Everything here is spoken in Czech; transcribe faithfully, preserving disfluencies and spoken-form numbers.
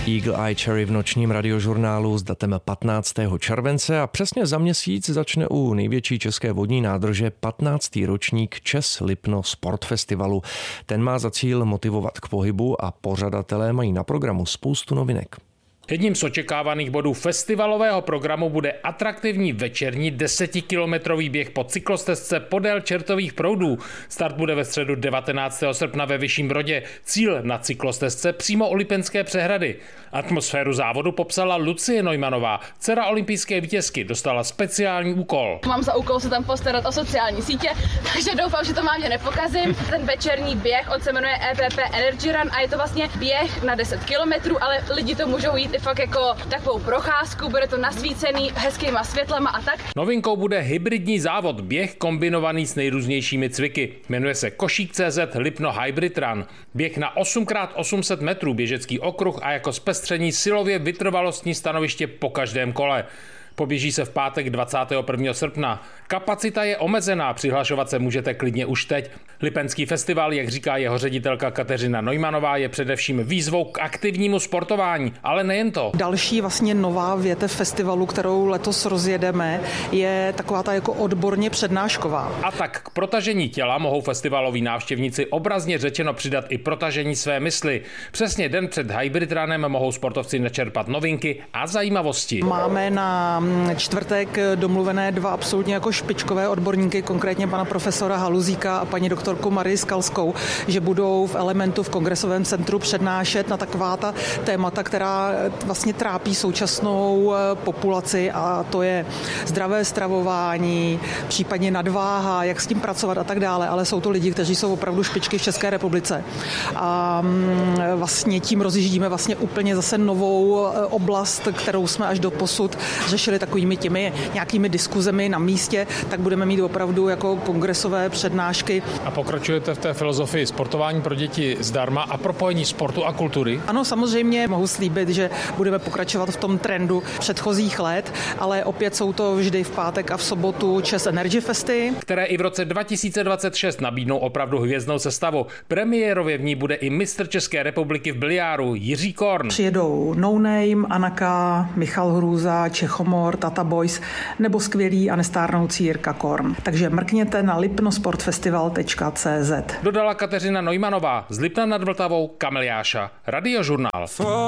Eagle Eye Cherry v nočním radiožurnálu s datem patnáctého července a přesně za měsíc začne u největší české vodní nádrže patnáctý ročník Čes Lipno Sport Festivalu. Ten má za cíl motivovat k pohybu a pořadatelé mají na programu spoustu novinek. Jedním z očekávaných bodů festivalového programu bude atraktivní večerní desetikilometrový běh po cyklostezce podél Čertových proudů. Start bude ve středu devatenáctého srpna ve Vyšším Brodě. Cíl na cyklostezce přímo u Lipenské přehrady. Atmosféru závodu popsala Lucie Neumannová. Dcera olympijské vítězky dostala speciální úkol. Mám za úkol se tam postarat o sociální sítě, takže doufám, že to mámě nepokazím. Ten večerní běh, on se jmenuje E P P Energy Run a je to vlastně běh na deset kilometrů, ale lidi to můžou jít i fakt jako takovou procházku, bude to nasvícený hezkýma světlama a tak. Novinkou bude hybridní závod, běh kombinovaný s nejrůznějšími cviky. Jmenuje se Košík tečka cé zet Lipno Hybrid Run. Běh na osm krát osm set metrů, běžecký okruh a jako zpestření silově vytrvalostní stanoviště po každém kole. Poběží se v pátek dvacátého prvního srpna. Kapacita je omezená, přihlašovat se můžete klidně už teď. Lipenský festival, jak říká jeho ředitelka Kateřina Neumannová, je především výzvou k aktivnímu sportování, ale nejen to. Další vlastně nová větev festivalu, kterou letos rozjedeme, je taková ta jako odborně přednášková. A tak k protažení těla mohou festivaloví návštěvníci obrazně řečeno přidat i protažení své mysli. Přesně den před Hybrid Runem mohou sportovci načerpat novinky a zajímavosti. Máme na čtvrtek domluvené dva absolutně jako špičkové odborníky, konkrétně pana profesora Haluzíka a paní doktorku Marii Skalskou, že budou v Elementu v Kongresovém centru přednášet na taková ta témata, která vlastně trápí současnou populaci, a to je zdravé stravování, případně nadváha, jak s tím pracovat a tak dále, ale jsou to lidi, kteří jsou opravdu špičky v České republice. A vlastně tím rozjíždíme vlastně úplně zase novou oblast, kterou jsme až do posud řešili takovými těmi nějakými diskuzemi na místě, tak budeme mít opravdu jako kongresové přednášky. A pokračujete v té filozofii sportování pro děti zdarma a propojení sportu a kultury? Ano, samozřejmě mohu slíbit, že budeme pokračovat v tom trendu předchozích let, ale opět jsou to vždy v pátek a v sobotu Čes Energy Festy, které i v roce dva tisíce dvacet šest nabídnou opravdu hvězdnou sestavu. Premiérově v ní bude i mistr České republiky v biliáru Jiří Korn. Přijedou No Name, Anaka, Michal Hrůza, Čechomor, Tata Boys nebo skvělý a nestárnoucí Jirka Korn. Takže mrkněte na lipnosportfestival tečka cé zet. Dodala Kateřina Neumannová, z Lipna nad Vltavou Kamil Jáša, Radiožurnál.